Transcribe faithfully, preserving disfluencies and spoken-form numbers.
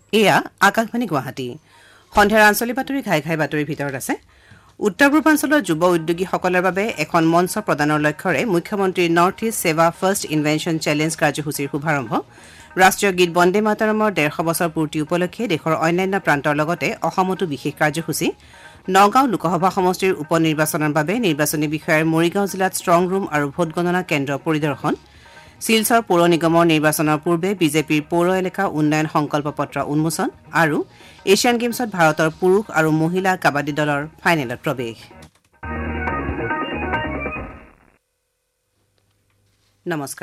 এয়া আকাশবাণী গুৱাহাটী সন্ধিয়াৰ আঞ্চলিক বাতৰি ঘাই ঘাই বাতৰিৰ ভিতৰত আছে উত্তৰ পূৰ্বাঞ্চলৰ যুৱ উদ্যোগীসকলৰ বাবে এখন মঞ্চ প্ৰদানৰ লক্ষ্যৰে মুখ্যমন্ত্ৰী নৰ্থ ইষ্ট সেৱা ফাৰ্ষ্ট ইনভেনশ্যন চেলেঞ্জ কাৰ্যসূচীৰ শুভাৰম্ভ ৰাষ্ট্ৰীয় গীত বন্দে মাতৰমৰ ডেৰশ বছৰ পূৰ্তি উপলক্ষে দেশৰ অন্যান্য প্ৰান্তৰ লগতে অসমতো বিশেষ কাৰ্যসূচী নগাঁও লোকসভা সমষ্টিৰ উপ নিৰ্বাচনৰ বাবে নিৰ্বাচনী বিষয়াৰ মৰিগাঁও জিলাত ষ্ট্ৰং ৰুম আৰু ভোটগণনা কেন্দ্ৰ পৰিদৰ্শন শিলচৰ পৌৰ নিগমৰ নিৰ্বাচনৰ পূৰ্বে বিজেপিৰ পৌৰ এলেকা উন্নয়ন সংকল্প পত্ৰ উন্মোচন আৰু এছিয়ান গেমছত ভাৰতৰ পুৰুষ আৰু মহিলা কাবাডী দলৰ ফাইনেলত প্ৰৱেশ নমস্কাৰ।